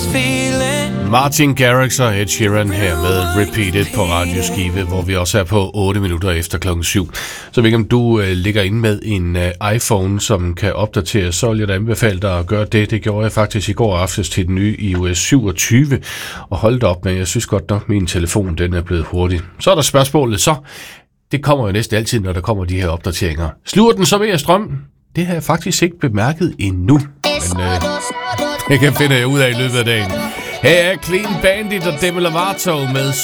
Martin Garrix og Ed Sheeran her med Repeated på Radioskive, hvor vi også er på 8 minutter efter klokken 7. Så ved ikke, om du ligger inde med en iPhone, som kan opdateres, så vil jeg da anbefale dig at gøre det. Det gjorde jeg faktisk i går aftes til den nye iOS 27, og holdt op med, jeg synes godt nok, min telefon den er blevet hurtig. Så er der spørgsmålet så. Det kommer jo næsten altid, når der kommer de her opdateringer. Sluger den så ved at strømme? Det har jeg faktisk ikke bemærket endnu, men det kan finde ud af i løbet af dagen. Her er Clean Bandit og Demi Lovato med